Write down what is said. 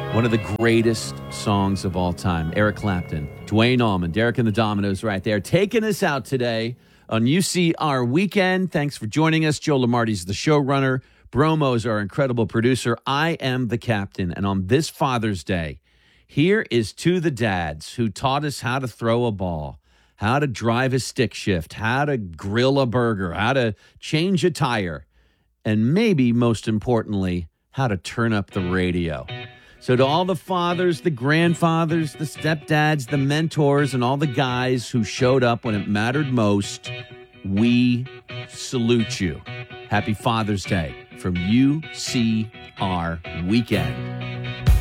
One of the greatest songs of all time. Eric Clapton, Duane Allman, Derek and the Dominoes right there, taking us out today on UCR Weekend. Thanks for joining us. Joe Lamarti's the showrunner. Bromo's our incredible producer. I am the captain. And on this Father's Day, here is to the dads who taught us how to throw a ball, how to drive a stick shift, how to grill a burger, how to change a tire, and maybe most importantly, how to turn up the radio. So to all the fathers, the grandfathers, the stepdads, the mentors, and all the guys who showed up when it mattered most, we salute you. Happy Father's Day from UCR Weekend.